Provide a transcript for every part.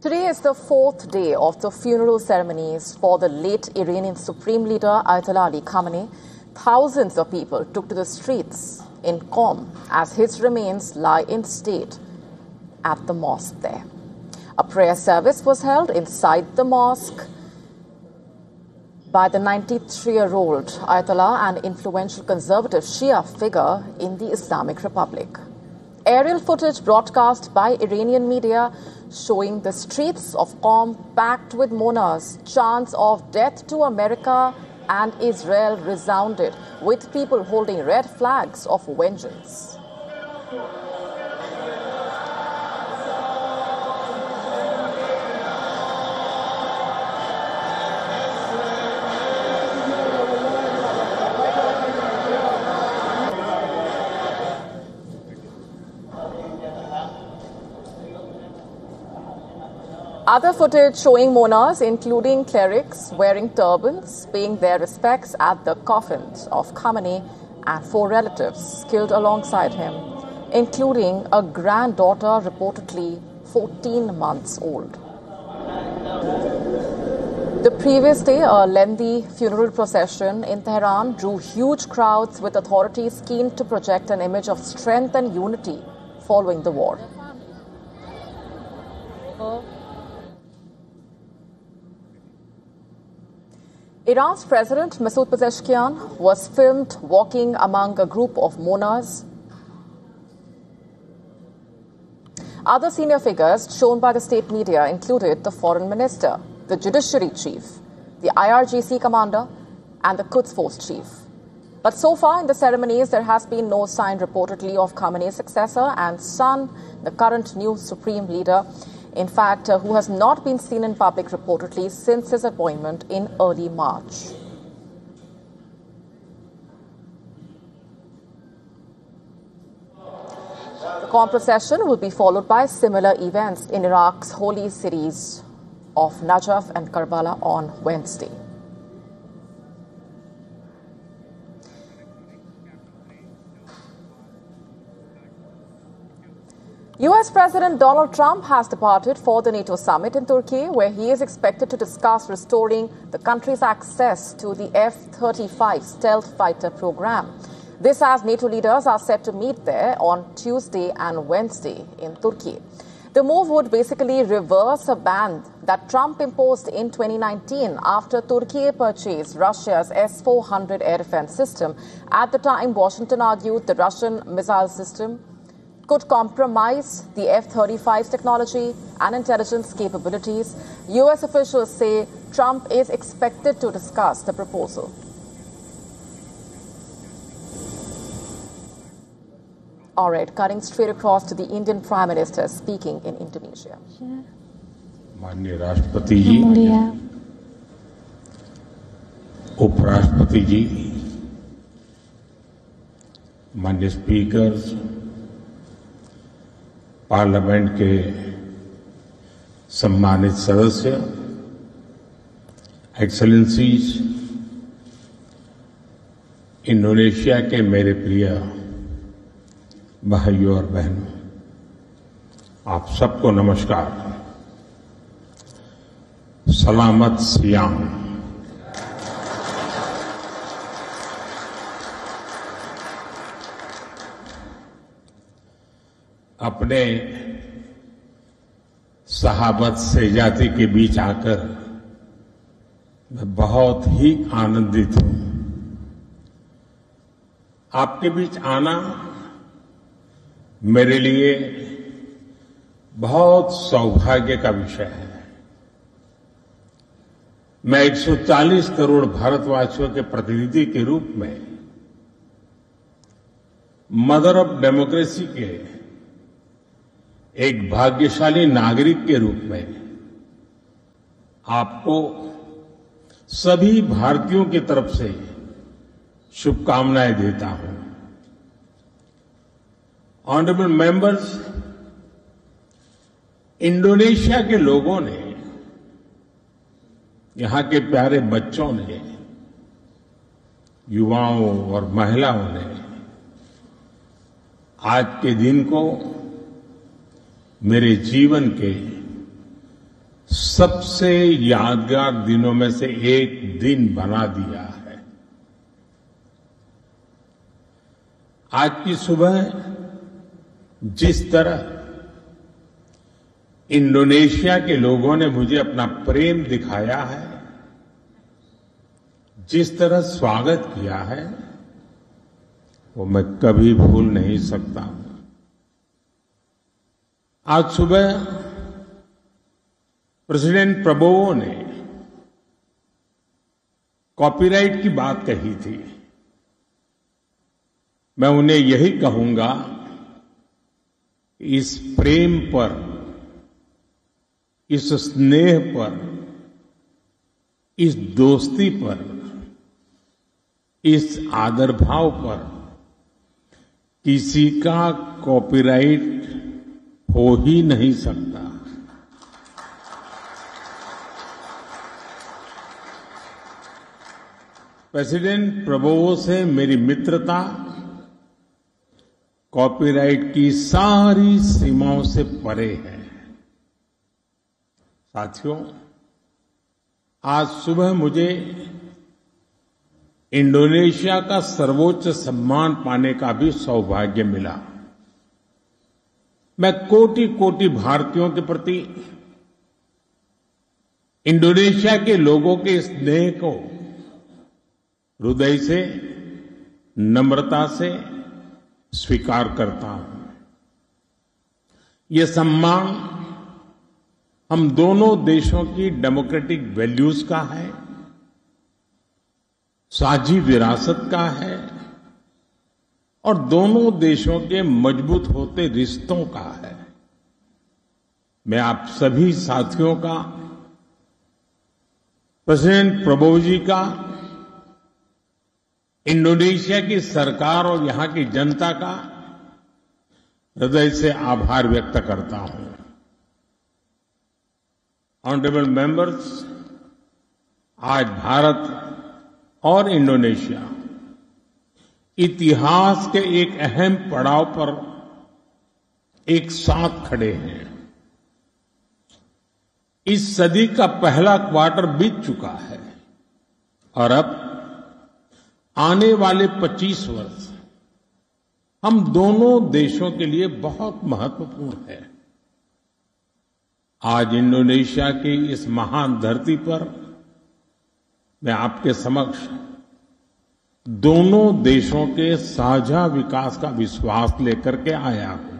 Today is the fourth day of the funeral ceremonies for the late Iranian Supreme Leader Ayatollah Ali Khamenei. Thousands of people took to the streets in Qom as his remains lie in state at the mosque there. A prayer service was held inside the mosque by the 93-year-old Ayatollah, an influential conservative Shia figure in the Islamic Republic. Aerial footage broadcast by Iranian media showing the streets of Qom packed with mourners. Chants of death to America and Israel resounded, with people holding red flags of vengeance. Other footage showing mourners, including clerics wearing turbans, paying their respects at the coffins of Khamenei and 4 relatives killed alongside him, including a granddaughter reportedly 14 months old. The previous day, a lengthy funeral procession in Tehran drew huge crowds, with authorities keen to project an image of strength and unity following the war. Iran's President Masoud Pezeshkian was filmed walking among a group of mourners. Other senior figures shown by the state media included the foreign minister, the judiciary chief, the IRGC commander, and the Quds Force chief. But so far in the ceremonies, there has been no sign reportedly of Khamenei's successor and son, the current new supreme leader, in fact, who has not been seen in public reportedly since his appointment in early March. The Qom procession will be followed by similar events in Iraq's holy cities of Najaf and Karbala on Wednesday. US President Donald Trump has departed for the NATO summit in Turkey, where he is expected to discuss restoring the country's access to the F-35 stealth fighter program. This as NATO leaders are set to meet there on Tuesday and Wednesday in Turkey. The move would basically reverse a ban that Trump imposed in 2019 after Turkey purchased Russia's S-400 air defense system. At the time, Washington argued the Russian missile system could compromise the F-35's technology and intelligence capabilities. U.S. officials say Trump is expected to discuss the proposal. All right, cutting straight across to the Indian Prime Minister speaking in Indonesia. माननीय राष्ट्रपति जी, उपराष्ट्रपति जी, माननीय speakers, parliament के सम्मानित सदस्य, excellencies, Indonesia के मेरे प्रिय भाइयों और बहनों, आप सबको नमस्कार। सलामत सियाम। अपने सहाबत सजाती के बीच आकर मैं बहुत ही आनंदित हूं। आपके बीच आना मेरे लिए बहुत सौभाग्य का विषय है। मैं 140 करोड़ भारतवासियों के प्रतिनिधि के रूप में, मदर ऑफ डेमोक्रेसी के एक भाग्यशाली नागरिक के रूप में आपको सभी भारतीयों की तरफ से शुभकामनाएं देता हूं। ऑनरेबल मेंबर्स, इंडोनेशिया के लोगों ने, यहां के प्यारे बच्चों ने, युवाओं और महिलाओं ने आज के दिन को मेरे जीवन के सबसे यादगार दिनों में से एक दिन बना दिया है। आज की सुबह जिस तरह इंडोनेशिया के लोगों ने मुझे अपना प्रेम दिखाया है, जिस तरह स्वागत किया है, वो मैं कभी भूल नहीं सकता हूं। आज सुबह प्रेसिडेंट प्रबोवो ने कॉपीराइट की बात कही थी। मैं उन्हें यही कहूंगा, इस प्रेम पर, इस स्नेह पर, इस दोस्ती पर, इस आदर भाव पर किसी का कॉपीराइट हो ही नहीं सकता। प्रेसिडेंट प्रबोवो से मेरी मित्रता कॉपीराइट की सारी सीमाओं से परे है। साथियों, आज सुबह मुझे इंडोनेशिया का सर्वोच्च सम्मान पाने का भी सौभाग्य मिला। मैं कोटि कोटि भारतीयों के प्रति इंडोनेशिया के लोगों के स्नेह को हृदय से, नम्रता से स्वीकार करता हूं। ये सम्मान हम दोनों देशों की डेमोक्रेटिक वैल्यूज का है, साझी विरासत का है और दोनों देशों के मजबूत होते रिश्तों का है। मैं आप सभी साथियों का, प्रेसिडेंट प्रबोवो जी का, इंडोनेशिया की सरकार और यहां की जनता का हृदय से आभार व्यक्त करता हूं। ऑनरेबल मेंबर्स, आज भारत और इंडोनेशिया इतिहास के एक अहम पड़ाव पर एक साथ खड़े हैं। इस सदी का पहला क्वार्टर बीत चुका है और अब आने वाले 25 वर्ष हम दोनों देशों के लिए बहुत महत्वपूर्ण है। आज इंडोनेशिया की इस महान धरती पर मैं आपके समक्ष दोनों देशों के साझा विकास का विश्वास लेकर के आया हूं।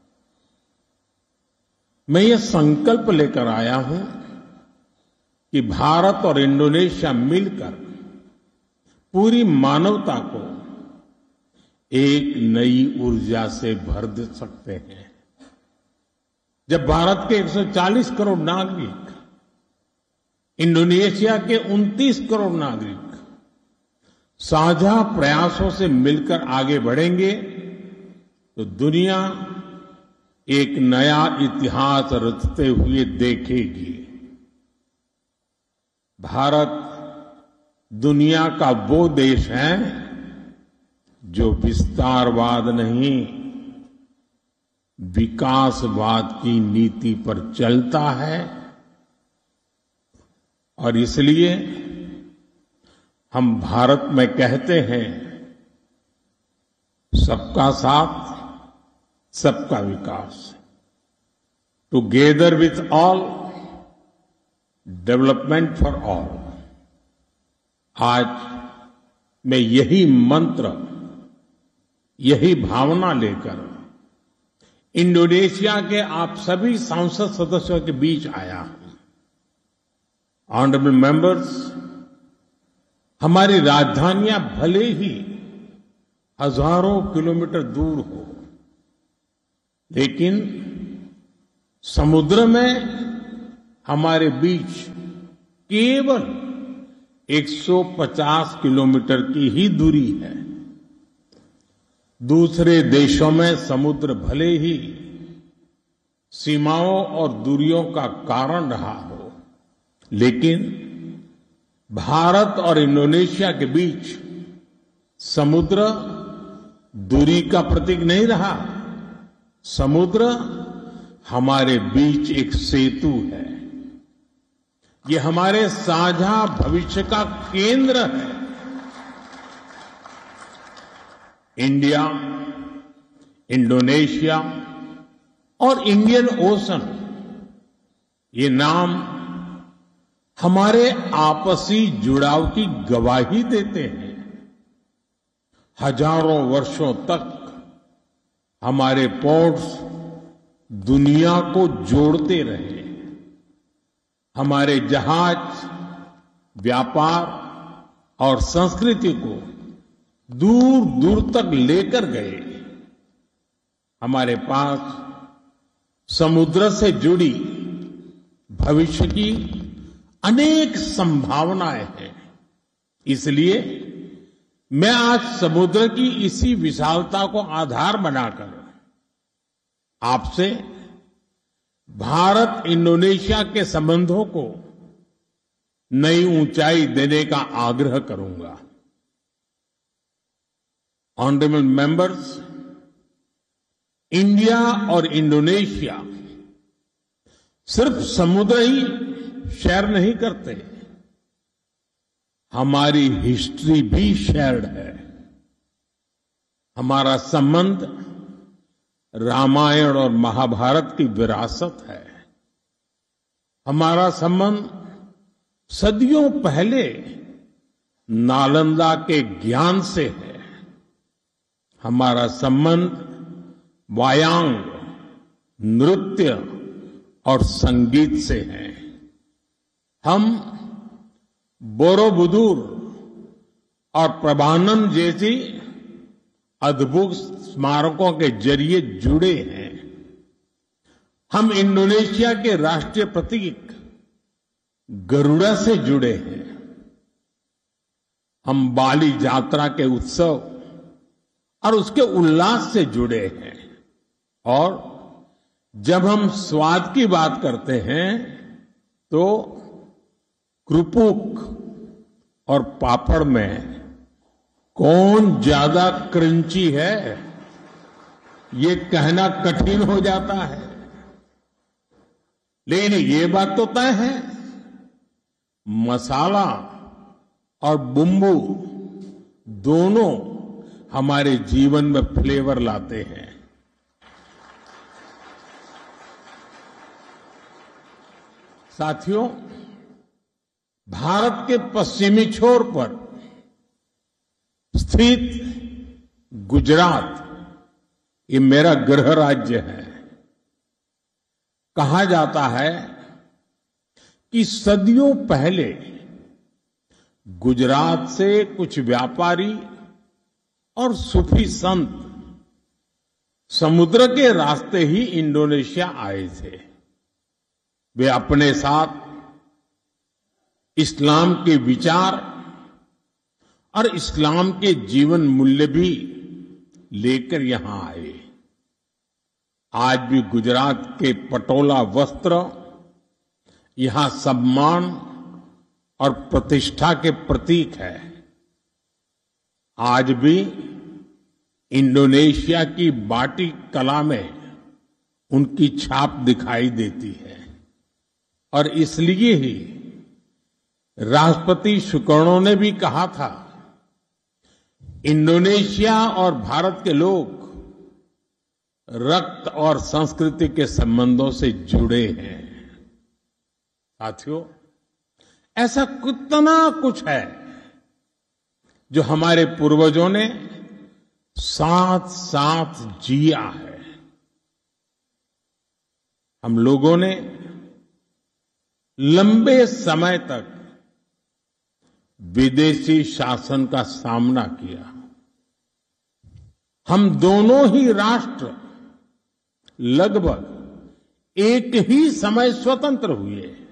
मैं ये संकल्प लेकर आया हूं कि भारत और इंडोनेशिया मिलकर पूरी मानवता को एक नई ऊर्जा से भर दे सकते हैं। जब भारत के 140 करोड़ नागरिक, इंडोनेशिया के 29 करोड़ नागरिक साझा प्रयासों से मिलकर आगे बढ़ेंगे तो दुनिया एक नया इतिहास रचते हुए देखेगी। भारत दुनिया का वो देश है जो विस्तारवाद नहीं, विकासवाद की नीति पर चलता है और इसलिए हम भारत में कहते हैं, सबका साथ, सबका विकास। Together with all, development for all. आज मैं यही मंत्र, यही भावना लेकर इंडोनेशिया के आप सभी सांसद सदस्यों के बीच आया हूं। ऑनरेबल मेंबर्स, हमारी राजधानियां भले ही हजारों किलोमीटर दूर हो, लेकिन समुद्र में हमारे बीच केवल 150 किलोमीटर की ही दूरी है। दूसरे देशों में समुद्र भले ही सीमाओं और दूरियों का कारण रहा हो, लेकिन भारत और इंडोनेशिया के बीच समुद्र दूरी का प्रतीक नहीं रहा। समुद्र हमारे बीच एक सेतु है। ये हमारे साझा भविष्य का केंद्र है। इंडिया, इंडोनेशिया और इंडियन ओशन, ये नाम हमारे आपसी जुड़ाव की गवाही देते हैं। हजारों वर्षों तक हमारे पोर्ट्स दुनिया को जोड़ते रहे। हमारे जहाज व्यापार और संस्कृति को दूर दूर तक लेकर गए। हमारे पास समुद्र से जुड़ी भविष्य की अनेक संभावनाएं हैं। इसलिए मैं आज समुद्र की इसी विशालता को आधार बनाकर आपसे भारत इंडोनेशिया के संबंधों को नई ऊंचाई देने का आग्रह करूंगा। ऑनरेबल मेंबर्स, इंडिया और इंडोनेशिया सिर्फ समुद्र ही शेयर नहीं करते, हमारी हिस्ट्री भी शेयर्ड है। हमारा संबंध रामायण और महाभारत की विरासत है। हमारा संबंध सदियों पहले नालंदा के ज्ञान से है। हमारा संबंध वायांग, नृत्य और संगीत से है। हम बोरोबुदुर और प्रभानम जैसी अद्भुत स्मारकों के जरिए जुड़े हैं। हम इंडोनेशिया के राष्ट्रीय प्रतीक गरुड़ा से जुड़े हैं। हम बाली यात्रा के उत्सव और उसके उल्लास से जुड़े हैं। और जब हम स्वाद की बात करते हैं तो क्रुपुक और पापड़ में कौन ज्यादा क्रंची है, ये कहना कठिन हो जाता है। लेकिन ये बात तो तय है, मसाला और बुम्बू दोनों हमारे जीवन में फ्लेवर लाते हैं। साथियों, भारत के पश्चिमी छोर पर स्थित गुजरात, ये मेरा गृह राज्य है। कहा जाता है कि सदियों पहले गुजरात से कुछ व्यापारी और सूफी संत समुद्र के रास्ते ही इंडोनेशिया आए थे। वे अपने साथ इस्लाम के विचार और इस्लाम के जीवन मूल्य भी लेकर यहां आए। आज भी गुजरात के पटोला वस्त्र यहां सम्मान और प्रतिष्ठा के प्रतीक है। आज भी इंडोनेशिया की बाटिक कला में उनकी छाप दिखाई देती है। और इसलिए ही राष्ट्रपति सुकर्णो ने भी कहा था, इंडोनेशिया और भारत के लोग रक्त और संस्कृति के संबंधों से जुड़े हैं। साथियों, ऐसा कितना कुछ है जो हमारे पूर्वजों ने साथ साथ जिया है। हम लोगों ने लंबे समय तक विदेशी शासन का सामना किया। हम दोनों ही राष्ट्र लगभग एक ही समय स्वतंत्र हुए।